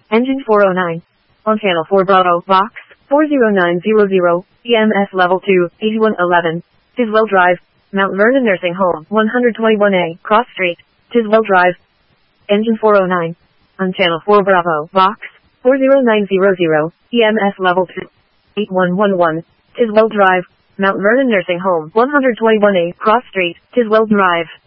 Engine 409. On channel 4 Bravo, Vox, 40900, EMS level 2, 8111. Tiswell Drive, Mount Vernon Nursing Home, 121A, Cross Street, Tiswell Drive. Engine 409. On channel 4 Bravo, Vox, 40900, EMS level 2, 8111. Tiswell Drive, Mount Vernon Nursing Home, 121A, Cross Street, Tiswell Drive.